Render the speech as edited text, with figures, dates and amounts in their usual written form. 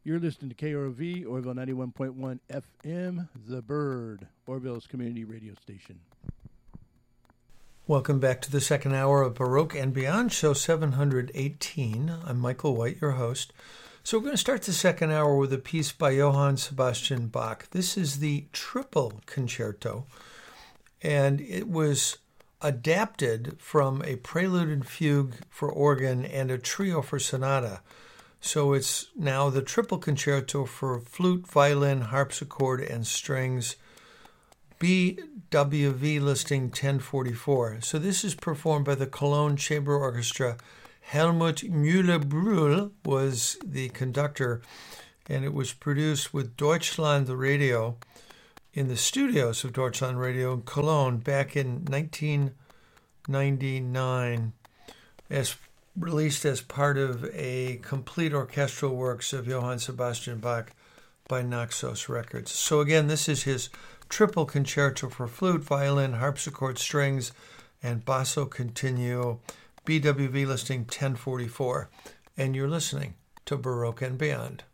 You're listening to KROV, Orville 91.1 FM, The Bird, Orville's community radio station. Welcome back to the second hour of Baroque and Beyond, show 718. I'm Michael White, your host. So we're going to start the second hour with a piece by Johann Sebastian Bach. This is the Triple Concerto, and it was adapted from a prelude and fugue for organ and a trio for sonata. So it's now the Triple Concerto for flute, violin, harpsichord, and strings, BWV listing 1044. So this is performed by the Cologne Chamber Orchestra. Helmut Müller-Brühl was the conductor, and it was produced with Deutschland Radio in the studios of Deutschland Radio in Cologne back in 1999, as released as part of a complete orchestral works of Johann Sebastian Bach by Naxos Records. So again, this is his Triple Concerto for flute, violin, harpsichord, strings, and basso continuo, BWV listing 1044. And you're listening to Baroque and Beyond.